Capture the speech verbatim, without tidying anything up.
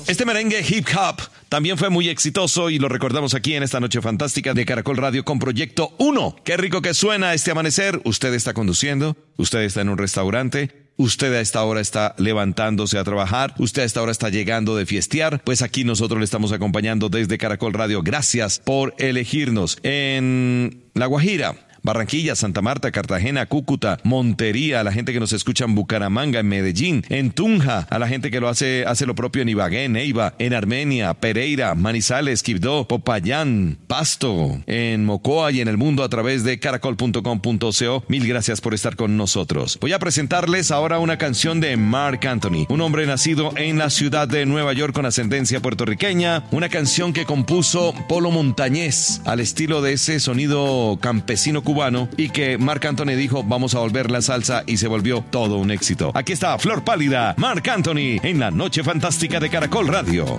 Este merengue hip hop también fue muy exitoso y lo recordamos aquí en esta noche fantástica de Caracol Radio con Proyecto uno. Qué rico que suena este amanecer. Usted está conduciendo, usted está en un restaurante, usted a esta hora está levantándose a trabajar, usted a esta hora está llegando de fiestear, pues aquí nosotros le estamos acompañando desde Caracol Radio. Gracias por elegirnos. En La Guajira, Barranquilla, Santa Marta, Cartagena, Cúcuta, Montería, a la gente que nos escucha en Bucaramanga, en Medellín, en Tunja, a la gente que lo hace, hace lo propio en Ibagué, Neiva, en Armenia, Pereira, Manizales, Quibdó, Popayán, Pasto, en Mocoa y en el mundo a través de caracol punto com punto co. Mil gracias por estar con nosotros. Voy a presentarles ahora una canción de Marc Anthony, un hombre nacido en la ciudad de Nueva York con ascendencia puertorriqueña, una canción que compuso Polo Montañés al estilo de ese sonido campesino cubano y que Marc Anthony dijo vamos a volver la salsa y se volvió todo un éxito. Aquí está Flor Pálida, Marc Anthony en la Noche Fantástica de Caracol Radio.